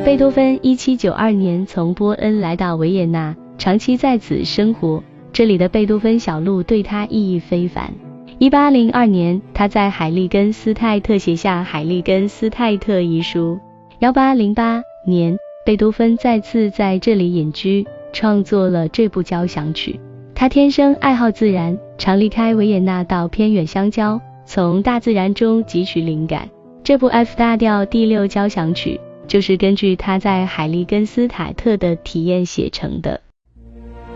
贝多芬1792年从波恩来到维也纳，长期在此生活，这里的贝多芬小路对他意义非凡。1802年，他在海利根斯泰特写下《海利根斯泰特》一书。1808年，贝多芬再次在这里隐居，创作了这部交响曲。他天生爱好自然，常离开维也纳到偏远乡郊，从大自然中汲取灵感。这部 F 大调第6交响曲就是根据他在海利根斯坦特的体验写成的。